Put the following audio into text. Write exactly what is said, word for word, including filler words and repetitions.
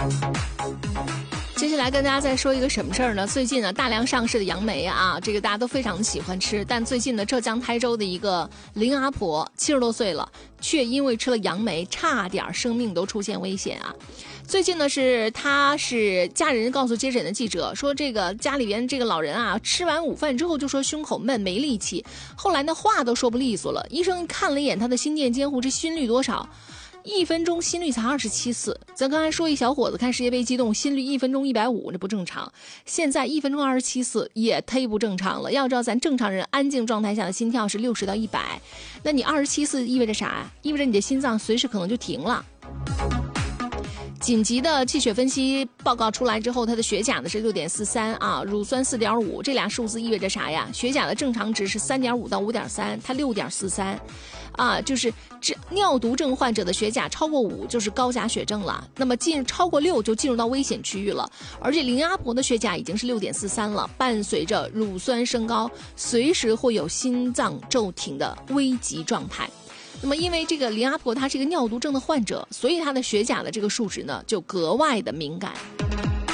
接下来跟大家再说一个什么事儿呢？最近呢，大量上市的杨梅啊，这个大家都非常喜欢吃。但最近呢，浙江台州的一个林阿婆七十多岁了，却因为吃了杨梅，差点生命都出现危险啊。最近呢，是他是家人告诉接诊的记者说，这个家里边这个老人啊，吃完午饭之后就说胸口闷没力气，后来呢话都说不利索了。医生看了一眼他的心电监护，这心率多少？一分钟心率才二十七次。咱刚才说一小伙子看世界杯激动，心率一分钟一百五，这不正常。现在一分钟二十七次也忒不正常了。要知道咱正常人安静状态下的心跳是六十到一百，那你二十七次意味着啥呀？意味着你的心脏随时可能就停了。紧急的气血分析报告出来之后，他的血钾呢是 六点四三 啊，乳酸 四点五， 这俩数字意味着啥呀？血钾的正常值是 三点五到五点三， 他 六点四三啊，就是这尿毒症患者的血钾超过五就是高钾血症了，那么进超过六就进入到危险区域了。而这林阿婆的血钾已经是 六点四三 了，伴随着乳酸升高，随时会有心脏骤停的危急状态。那么因为这个林阿婆她是一个尿毒症的患者，所以她的血钾的这个数值呢就格外的敏感。